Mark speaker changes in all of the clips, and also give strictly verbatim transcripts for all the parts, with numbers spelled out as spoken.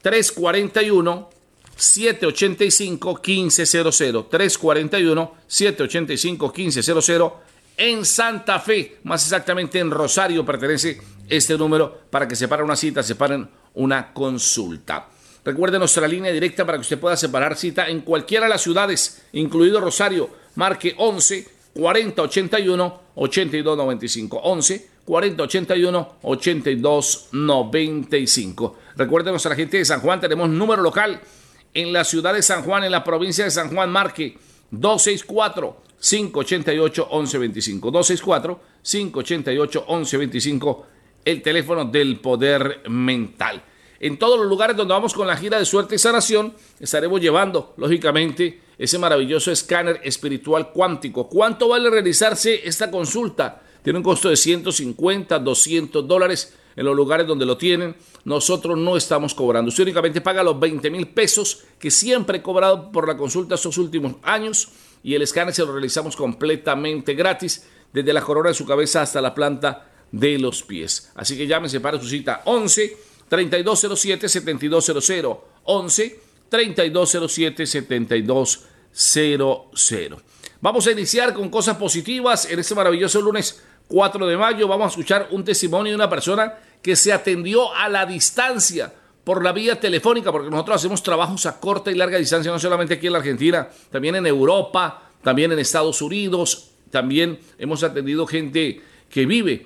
Speaker 1: tres cuatro uno, siete ocho cinco, uno cinco cero cero. tres cuatro uno, siete ocho cinco, uno cinco cero cero. En Santa Fe, más exactamente en Rosario, pertenece este número para que separen una cita, separen una consulta. Recuerde nuestra línea directa para que usted pueda separar cita en cualquiera de las ciudades, incluido Rosario. Marque once, cuarenta, ochenta y uno, ochenta y dos noventa y cinco. once, cuarenta, ochenta y uno, ochenta y dos noventa y cinco. Recuerde nuestra gente de San Juan, tenemos número local en la ciudad de San Juan, en la provincia de San Juan. Marque dos seis cuatro, cinco ocho ocho, once veinticinco. dos seis cuatro, cinco ocho ocho, once veinticinco, el teléfono del poder mental. En todos los lugares donde vamos con la gira de suerte y sanación, estaremos llevando, lógicamente, ese maravilloso escáner espiritual cuántico. ¿Cuánto vale realizarse esta consulta? Tiene un costo de ciento cincuenta, doscientos dólares en los lugares donde lo tienen. Nosotros no estamos cobrando. Usted únicamente paga los veinte mil pesos que siempre he cobrado por la consulta estos últimos años, y el escáner se lo realizamos completamente gratis, desde la corona de su cabeza hasta la planta de los pies. Así que llámese para su cita once, treinta y dos cero siete, setenta y dos cero cero. once, treinta y dos cero siete, setenta y dos cero cero. Vamos a iniciar con cosas positivas en este maravilloso lunes cuatro de mayo. Vamos a escuchar un testimonio de una persona que se atendió a la distancia por la vía telefónica, porque nosotros hacemos trabajos a corta y larga distancia, no solamente aquí en la Argentina, también en Europa, también en Estados Unidos. También hemos atendido gente que vive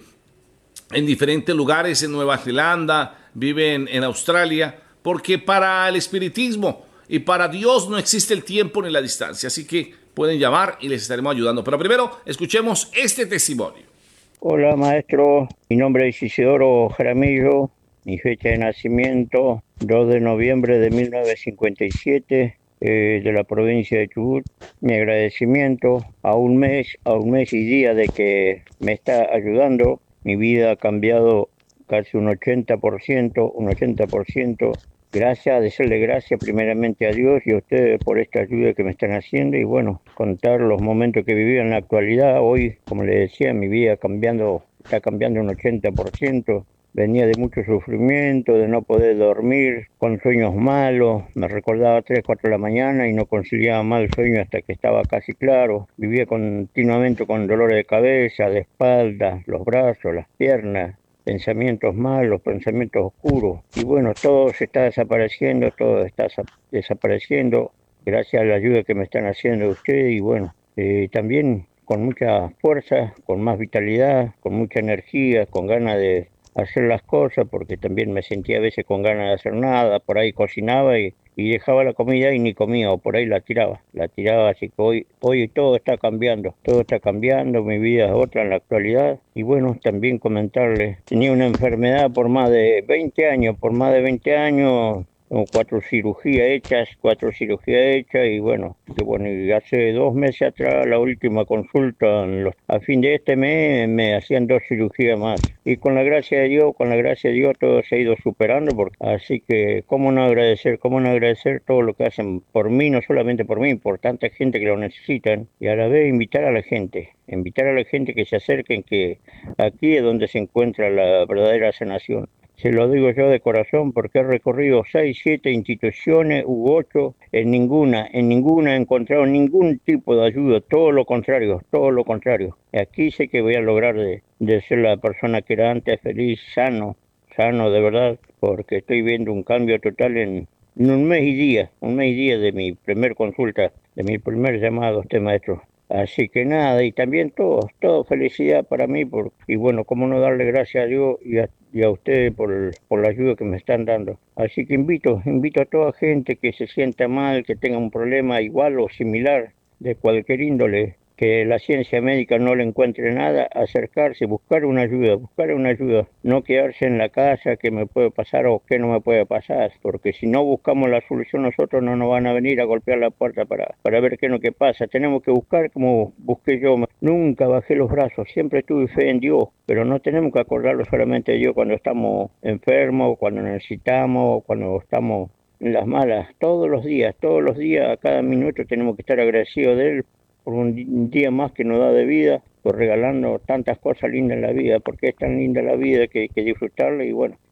Speaker 1: en diferentes lugares, en Nueva Zelanda, vive en, en Australia, porque para el espiritismo y para Dios no existe el tiempo ni la distancia. Así que pueden llamar y les estaremos ayudando. Pero primero, escuchemos este testimonio.
Speaker 2: Hola, maestro. Mi nombre es Isidoro Jaramillo. Mi fecha de nacimiento, dos de noviembre de mil novecientos cincuenta y siete, eh, de la provincia de Chubut. Mi agradecimiento a un mes, a un mes y día de que me está ayudando. Mi vida ha cambiado casi un ochenta por ciento, un ochenta por ciento. Gracias, decirle gracias primeramente a Dios y a ustedes por esta ayuda que me están haciendo, y bueno, contar los momentos que viví en la actualidad. Hoy, como les decía, mi vida cambiando, está cambiando un ochenta por ciento. Venía de mucho sufrimiento, de no poder dormir, con sueños malos. Me recordaba a tres, cuatro de la mañana y no conciliaba mal el sueño hasta que estaba casi claro. Vivía continuamente con dolores de cabeza, de espalda, los brazos, las piernas, pensamientos malos, pensamientos oscuros. Y bueno, todo se está desapareciendo, todo está desapareciendo gracias a la ayuda que me están haciendo ustedes. Y bueno, eh, también con mucha fuerza, con más vitalidad, con mucha energía, con ganas de hacer las cosas, porque también me sentía a veces con ganas de hacer nada. Por ahí cocinaba y, y dejaba la comida y ni comía, o por ahí la tiraba, la tiraba. Así que hoy, hoy todo está cambiando, todo está cambiando, mi vida es otra en la actualidad. Y bueno, también comentarles, tenía una enfermedad por más de veinte años, por más de veinte años, con cuatro cirugías hechas, cuatro cirugías hechas, y bueno, y bueno, y hace dos meses atrás, la última consulta, en los, a fin de este mes, me hacían dos cirugías más. Y con la gracia de Dios, con la gracia de Dios, todo se ha ido superando, porque, así que, ¿cómo no agradecer? ¿Cómo no agradecer todo lo que hacen por mí, no solamente por mí, por tanta gente que lo necesitan? Y a la vez invitar a la gente, invitar a la gente que se acerquen, que aquí es donde se encuentra la verdadera sanación. Se lo digo yo de corazón, porque he recorrido seis, siete instituciones u ocho. En ninguna, en ninguna he encontrado ningún tipo de ayuda. Todo lo contrario, todo lo contrario. Aquí sé que voy a lograr de, de ser la persona que era antes, feliz, sano, sano de verdad, porque estoy viendo un cambio total en, en un mes y día, un mes y día de mi primer consulta, de mi primer llamado a usted, maestro. Así que nada, y también todo, todo felicidad para mí, por, y bueno, cómo no darle gracias a Dios y a, y a ustedes por, por la ayuda que me están dando. Así que invito, invito a toda gente que se sienta mal, que tenga un problema igual o similar, de cualquier índole, que la ciencia médica no le encuentre nada, acercarse, buscar una ayuda, buscar una ayuda, no quedarse en la casa, qué me puede pasar o qué no me puede pasar, porque si no buscamos la solución nosotros, no nos van a venir a golpear la puerta para, para ver qué es lo que pasa. Tenemos que buscar como busqué yo. Nunca bajé los brazos, siempre tuve fe en Dios, pero no tenemos que acordarlo solamente de Dios cuando estamos enfermos, cuando necesitamos, cuando estamos en las malas. Todos los días, todos los días, a cada minuto tenemos que estar agradecidos de Él por un día más que nos da de vida, por regalarnos tantas cosas lindas en la vida, porque es tan linda la vida que hay que disfrutarla. Y bueno,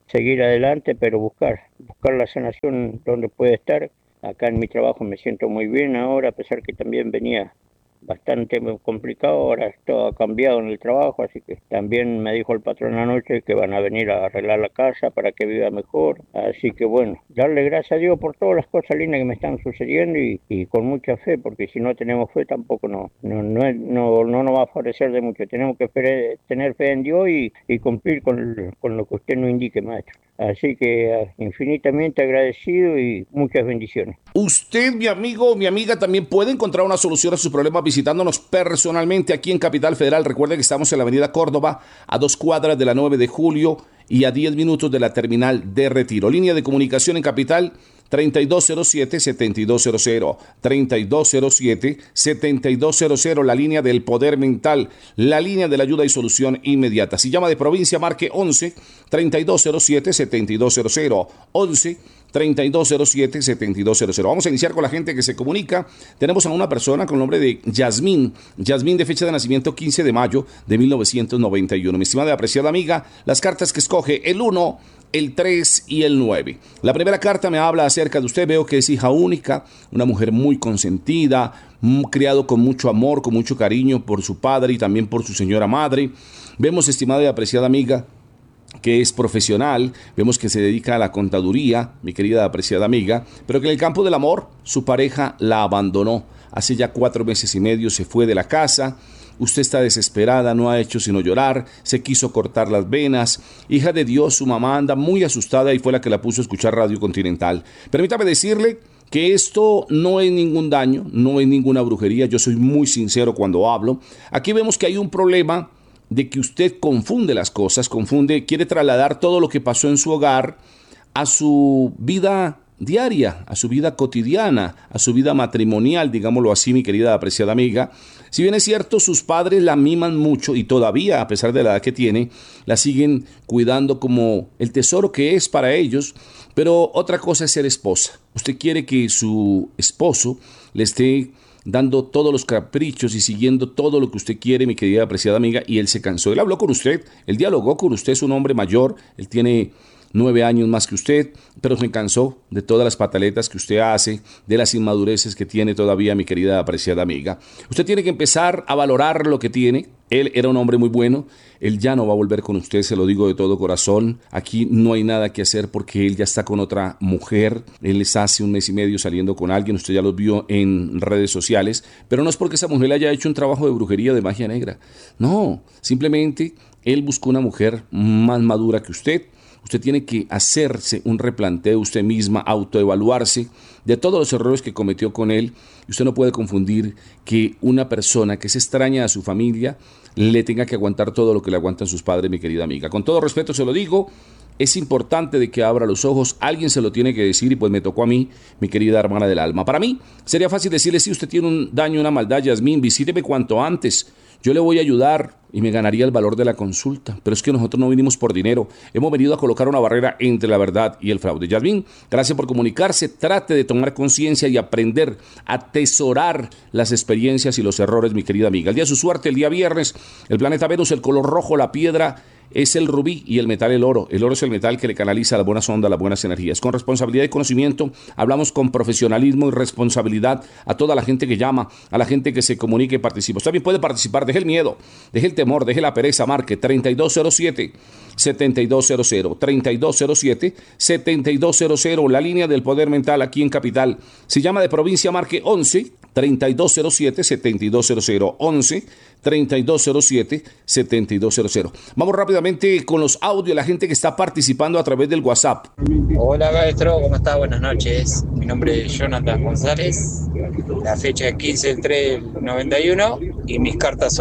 Speaker 2: seguir adelante, pero buscar, buscar la sanación donde puede estar. Acá en mi trabajo me siento muy bien ahora, a pesar que también venía bastante complicado, ahora todo ha cambiado en el trabajo, así que también me dijo el patrón anoche que van a venir a arreglar la casa para que viva mejor, así que bueno, darle gracias a Dios por todas las cosas lindas que me están sucediendo y, y con mucha fe, porque si no tenemos fe tampoco no no no, es- no, no nos va a favorecer de mucho, tenemos que fe- tener fe en Dios y, y cumplir con, con lo que usted nos indique, maestro. Así que eh, infinitamente agradecido y muchas bendiciones.
Speaker 1: Usted, mi amigo o mi amiga, también puede encontrar una solución a sus problemas visitándonos personalmente aquí en Capital Federal. Recuerde que estamos en la avenida Córdoba, a dos cuadras de la nueve de julio y a diez minutos de la terminal de Retiro. Línea de comunicación en Capital treinta y dos cero siete, setenta y dos cero cero, treinta y dos cero siete, setenta y dos cero cero, la línea del poder mental, la línea de la ayuda y solución inmediata. Si llama de provincia, marque once, treinta y dos cero siete, setenta y dos cero cero, once, treinta y dos cero siete, setenta y dos cero cero. Vamos a iniciar con la gente que se comunica. Tenemos a una persona con el nombre de Yasmín. Yasmín, de fecha de nacimiento quince de mayo de mil novecientos noventa y uno. Mi estimada y apreciada amiga, las cartas que escoge: el uno, el tres y el nueve. La primera carta me habla acerca de usted. Veo que es hija única, una mujer muy consentida, mm, criado con mucho amor, con mucho cariño por su padre y también por su señora madre. Vemos, estimada y apreciada amiga, que es profesional, vemos que se dedica a la contaduría, mi querida apreciada amiga, pero que en el campo del amor su pareja la abandonó. Hace ya cuatro meses y medio se fue de la casa. Usted está desesperada, no ha hecho sino llorar, se quiso cortar las venas. Hija de Dios, su mamá anda muy asustada y fue la que la puso a escuchar Radio Continental. Permítame decirle que esto no es ningún daño, no es ninguna brujería, yo soy muy sincero cuando hablo. Aquí vemos que hay un problema de que usted confunde las cosas, confunde, quiere trasladar todo lo que pasó en su hogar a su vida diaria, a su vida cotidiana, a su vida matrimonial, digámoslo así, mi querida apreciada amiga. Si bien es cierto, sus padres la miman mucho y todavía, a pesar de la edad que tiene, la siguen cuidando como el tesoro que es para ellos, pero otra cosa es ser esposa. Usted quiere que su esposo le esté dando todos los caprichos y siguiendo todo lo que usted quiere, mi querida apreciada amiga, y él se cansó. Él habló con usted, él dialogó con usted, es un hombre mayor, él tiene nueve años más que usted, pero se cansó de todas las pataletas que usted hace, de las inmadureces que tiene todavía, mi querida apreciada amiga. Usted tiene que empezar a valorar lo que tiene. Él era un hombre muy bueno, él ya no va a volver con usted, se lo digo de todo corazón. Aquí no hay nada que hacer porque él ya está con otra mujer. Él es hace un mes y medio saliendo con alguien, usted ya los vio en redes sociales, pero no es porque esa mujer le haya hecho un trabajo de brujería, de magia negra. No, simplemente él buscó una mujer más madura que usted. Usted tiene que hacerse un replanteo usted misma, autoevaluarse de todos los errores que cometió con él. Y usted no puede confundir que una persona que se extraña a su familia le tenga que aguantar todo lo que le aguantan sus padres, mi querida amiga. Con todo respeto se lo digo, es importante de que abra los ojos, alguien se lo tiene que decir y pues me tocó a mí, mi querida hermana del alma. Para mí sería fácil decirle: si usted tiene un daño, una maldad, Yasmín, visíteme cuanto antes. Yo le voy a ayudar y me ganaría el valor de la consulta. Pero es que nosotros no vinimos por dinero. Hemos venido a colocar una barrera entre la verdad y el fraude. Yasmín, gracias por comunicarse. Trate de tomar conciencia y aprender a atesorar las experiencias y los errores, mi querida amiga. El día de su suerte, el día viernes, el planeta Venus, el color rojo, la piedra es el rubí y el metal el oro. El oro es el metal que le canaliza las buenas ondas, las buenas energías. Con responsabilidad y conocimiento hablamos con profesionalismo y responsabilidad a toda la gente que llama, a la gente que se comunica y participa. Usted también puede participar, deje el miedo, deje el temor, deje la pereza, marque treinta y dos cero siete, setenta y dos cero cero, treinta y dos cero siete, setenta y dos cero cero, la línea del poder mental aquí en Capital. Si llama de provincia, marque once, treinta y dos cero siete, setenta y dos cero cero, once, treinta y dos cero siete, setenta y dos cero cero. Vamos rápidamente con los audios, la gente que está participando a través del WhatsApp.
Speaker 3: Hola maestro, ¿cómo está? Buenas noches. Mi nombre es Jonathan González. La fecha es quince del tres del noventa y uno y mis cartas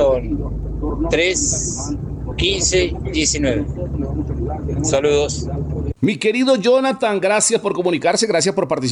Speaker 3: son tres, quince, diecinueve. Saludos.
Speaker 1: Mi querido Jonathan, gracias por comunicarse, gracias por participar. Usted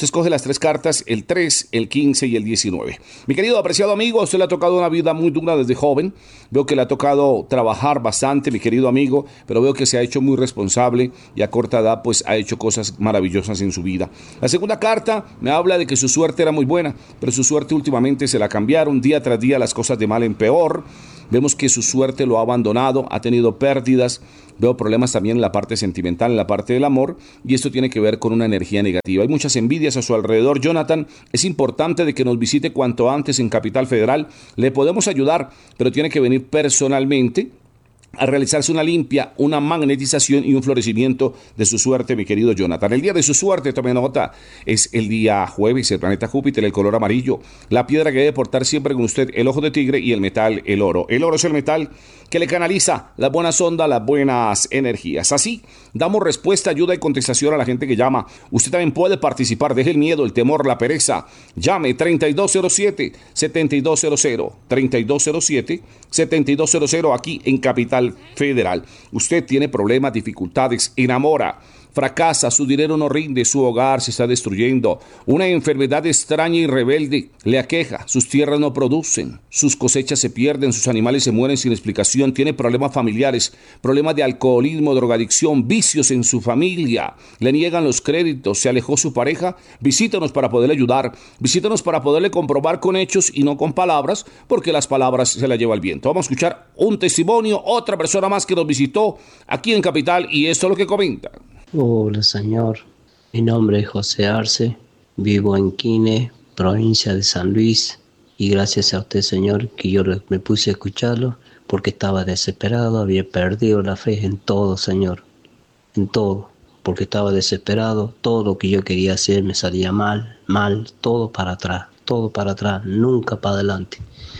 Speaker 1: Usted escoge las tres cartas, el tres, el quince y el diecinueve. Mi querido apreciado amigo, a usted le ha tocado una vida muy dura desde joven. Veo que le ha tocado trabajar bastante, mi querido amigo, pero veo que se ha hecho muy responsable y a corta edad pues ha hecho cosas maravillosas en su vida. La segunda carta me habla de que su suerte era muy buena, pero su suerte últimamente se la cambiaron. Día tras día las cosas de mal en peor. Vemos que su suerte lo ha abandonado, ha tenido pérdidas. Veo problemas también en la parte sentimental, en la parte del amor, y esto tiene que ver con una energía negativa. Hay muchas envidias a su alrededor. Jonathan, es importante de que nos visite cuanto antes en Capital Federal. Le podemos ayudar, pero tiene que venir personalmente a realizarse una limpia, una magnetización y un florecimiento de su suerte, mi querido Jonathan. El día de su suerte, tome nota, es el día jueves, el planeta Júpiter, el color amarillo, la piedra que debe portar siempre con usted, el ojo de tigre, y el metal, el oro. El oro es el metal que le canaliza las buenas ondas, las buenas energías. Así, damos respuesta, ayuda y contestación a la gente que llama. Usted también puede participar, deje el miedo, el temor, la pereza. Llame treinta y dos cero siete, setenta y dos cero cero, treinta y dos cero siete, setenta y dos cero cero, aquí en Capital Federal. Usted tiene problemas, dificultades, enamora, fracasa, su dinero no rinde, su hogar se está destruyendo, una enfermedad extraña y rebelde le aqueja, sus tierras no producen, sus cosechas se pierden, sus animales se mueren sin explicación, tiene problemas familiares, problemas de alcoholismo, drogadicción, vicios en su familia, le niegan los créditos, se alejó su pareja. Visítanos para poderle ayudar, visítanos para poderle comprobar con hechos y no con palabras, porque las palabras se las lleva el viento. Vamos a escuchar un testimonio, otra persona más que nos visitó aquí en Capital, y esto es lo que comenta.
Speaker 4: Hola, señor. Mi nombre es José Arce, vivo en Quine, provincia de San Luis, y gracias a usted, señor, que yo me puse a escucharlo porque estaba desesperado, había perdido la fe en todo, señor, en todo, porque estaba desesperado, todo lo que yo quería hacer me salía mal, mal, todo para atrás, todo para atrás, nunca para adelante.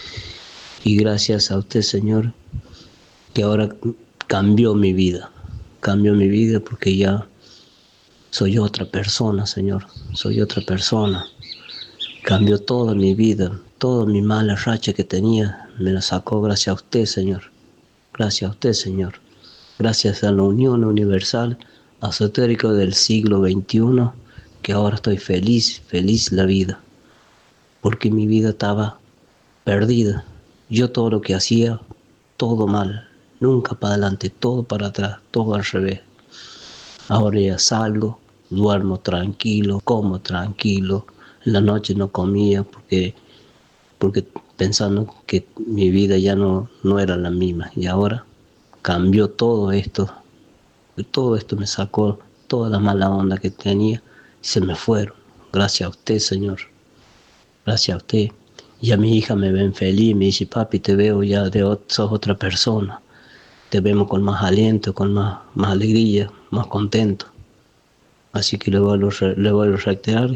Speaker 4: Y gracias a usted, señor, que ahora cambió mi vida. Cambió mi vida porque ya soy otra persona, Señor. Soy otra persona. Cambió toda mi vida, toda mi mala racha que tenía, me la sacó gracias a usted, Señor. Gracias a usted, Señor. Gracias a la Unión Universal Esotérica del siglo veintiuno, que ahora estoy feliz, feliz la vida. Porque mi vida estaba perdida. Yo todo lo que hacía, todo mal. Nunca para adelante, todo para atrás, todo al revés. Ahora ya salgo, duermo tranquilo, como tranquilo. En la noche no comía porque, porque pensando que mi vida ya no, no era la misma. Y ahora cambió todo esto. Todo esto me sacó toda la mala onda que tenía y se me fueron. Gracias a usted, Señor. Gracias a usted. Y a mi hija me ven feliz, me dice, papi, te veo ya, de, sos otra persona. Te vemos con más aliento, con más, más alegría, más contento. Así que le vuelvo, le vuelvo a reiterar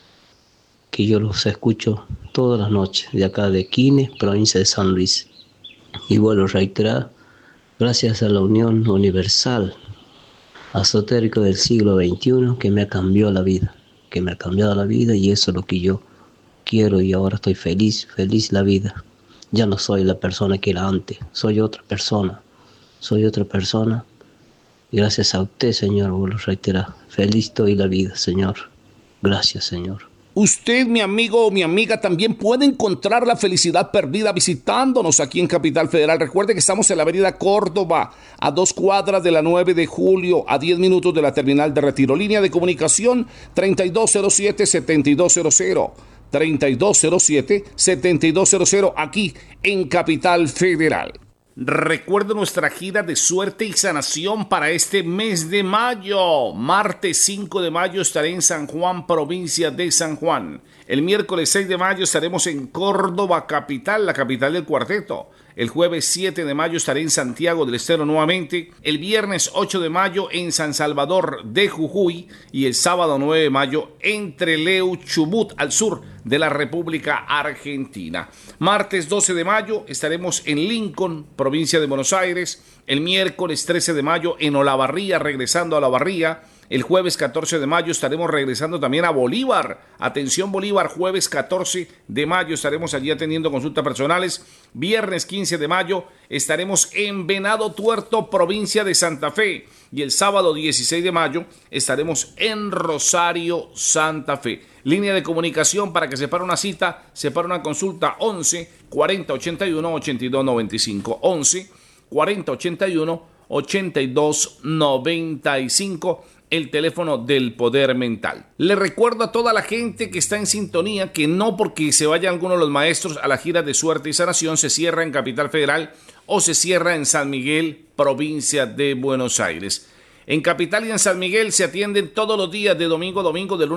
Speaker 4: que yo los escucho todas las noches, de acá de Quine, provincia de San Luis. Y vuelvo a reiterar, gracias a la Unión Universal Esotérica del siglo veintiuno, que me ha cambiado la vida, que me ha cambiado la vida, y eso es lo que yo quiero, y ahora estoy feliz, feliz la vida. Ya no soy la persona que era antes, soy otra persona. Soy otra persona, y gracias a usted, Señor, vuelvo a reiterar, feliz estoy la vida, Señor. Gracias, Señor.
Speaker 1: Usted, mi amigo o mi amiga, también puede encontrar la felicidad perdida visitándonos aquí en Capital Federal. Recuerde que estamos en la avenida Córdoba, a dos cuadras de la nueve de julio, a diez minutos de la terminal de Retiro. Línea de comunicación treinta y dos cero siete, setenta y dos cero cero. treinta y dos cero siete, setenta y dos cero cero, aquí en Capital Federal. Recuerda nuestra gira de suerte y sanación para este mes de mayo. Martes cinco de mayo estaré en San Juan, provincia de San Juan. El miércoles seis de mayo estaremos en Córdoba, capital, la capital del cuarteto. El jueves siete de mayo estaré en Santiago del Estero nuevamente. El viernes ocho de mayo en San Salvador de Jujuy. Y el sábado nueve de mayo en Trelew, Chubut, al sur de la República Argentina. Martes doce de mayo estaremos en Lincoln, provincia de Buenos Aires. El miércoles trece de mayo en Olavarría, regresando a Olavarría. El jueves catorce de mayo estaremos regresando también a Bolívar. Atención Bolívar, jueves catorce de mayo estaremos allí atendiendo consultas personales. Viernes quince de mayo estaremos en Venado Tuerto, provincia de Santa Fe. Y el sábado dieciséis de mayo estaremos en Rosario, Santa Fe. Línea de comunicación para que separe una cita, separe una consulta, once cuarenta ochenta y uno ochenta y dos noventa y cinco. once cuarenta ochenta y uno ochenta y dos noventa y cinco, el teléfono del Poder Mental. Le recuerdo a toda la gente que está en sintonía que no porque se vayan algunos de los maestros a la gira de suerte y sanación se cierra en Capital Federal o se cierra en San Miguel, provincia de Buenos Aires. En Capital y en San Miguel se atienden todos los días de domingo a domingo de lunes